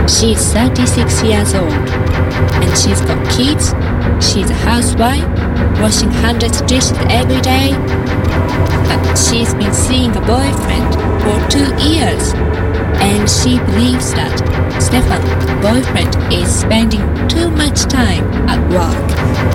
She's 36 years old, and she's got kids. She's a housewife, washing hundreds of dishes every day. But she's been seeing a boyfriend for 2 years, and she believes that Stefan's boyfriend is spending too much time at work.